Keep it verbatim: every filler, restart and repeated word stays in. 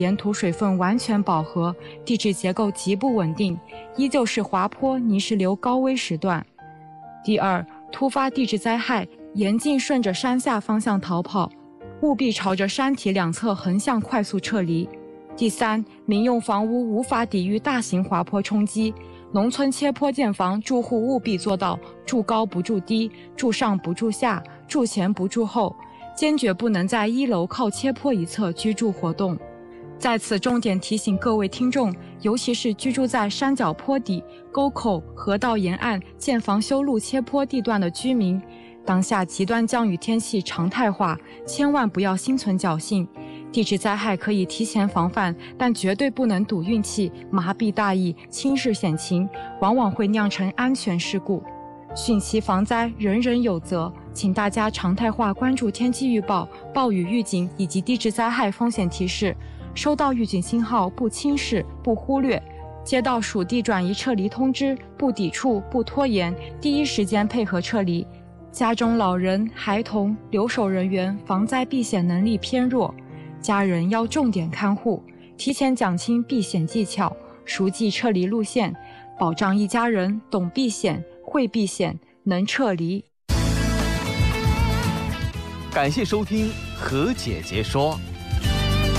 沿途水分完全饱和，地质结构极不稳定，依旧是滑坡泥石流高危时段。第二，突发地质灾害，严禁顺着山下方向逃跑，务必朝着山体两侧横向快速撤离。第三，民用房屋无法抵御大型滑坡冲击，农村切坡建房，住户务必做到住高不住低，住上不住下，住前不住后，坚决不能在一楼靠切坡一侧居住活动。在此重点提醒各位听众，尤其是居住在山脚坡底、沟口、河道沿岸建房修路切坡地段的居民，当下极端降雨天气常态化，千万不要心存侥幸。地质灾害可以提前防范，但绝对不能赌运气、麻痹大意、轻视险情，往往会酿成安全事故。汛期防灾，人人有责，请大家常态化关注天气预报、暴雨预警以及地质灾害风险提示，收到预警信号不轻视、不忽略，接到属地转移撤离通知不抵触、不拖延，第一时间配合撤离。家中老人、孩童、留守人员防灾避险能力偏弱，家人要重点看护，提前讲清避险技巧，熟记撤离路线，保障一家人懂避险、会避险、能撤离。 感谢收听何姐姐说。